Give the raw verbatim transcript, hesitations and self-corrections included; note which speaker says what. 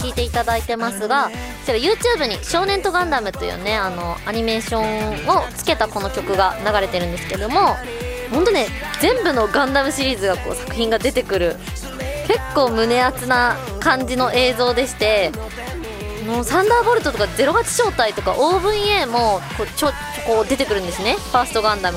Speaker 1: 聴いていただいてますが、こちら YouTube に少年とガンダムというねあのアニメーションをつけたこの曲が流れてるんですけども、ほんとね全部のガンダムシリーズがこう作品が出てくる結構胸熱な感じの映像でして、もうサンダーボルトとかゼロはち正体とか オーブイエー もこうちょこう出てくるんですね。ファーストガンダム